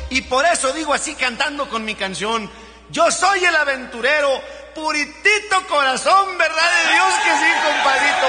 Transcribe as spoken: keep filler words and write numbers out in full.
y por eso digo así cantando con mi canción: yo soy el aventurero, puritito corazón, ¿verdad de Dios que sí, compadrito?